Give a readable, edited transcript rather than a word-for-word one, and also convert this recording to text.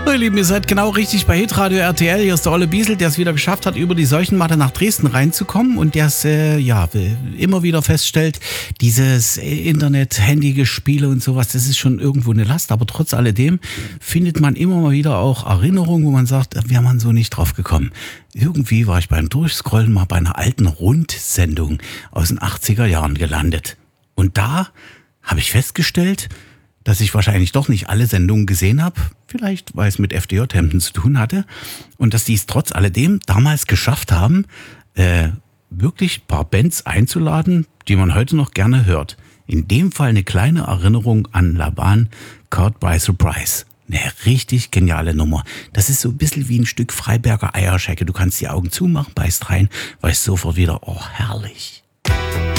Ihr Lieben, ihr seid genau richtig bei Hitradio RTL. Hier ist der Olle Biesel, der es wieder geschafft hat, über die Seuchenmatte nach Dresden reinzukommen und der es immer wieder feststellt, dieses Internet, Handygespiele und sowas, das ist schon irgendwo eine Last. Aber trotz alledem findet man immer mal wieder auch Erinnerungen, wo man sagt, da wäre man so nicht drauf gekommen. Irgendwie war ich beim Durchscrollen mal bei einer alten Rundsendung aus den 80er Jahren gelandet. Und da habe ich festgestellt, dass ich wahrscheinlich doch nicht alle Sendungen gesehen habe, vielleicht weil es mit FDJ-Hemden zu tun hatte, und dass die es trotz alledem damals geschafft haben, wirklich ein paar Bands einzuladen, die man heute noch gerne hört. In dem Fall eine kleine Erinnerung an Laban, Caught by Surprise. Eine richtig geniale Nummer. Das ist so ein bisschen wie ein Stück Freiberger Eierschecke. Du kannst die Augen zumachen, beißt rein, weißt sofort wieder, oh herrlich.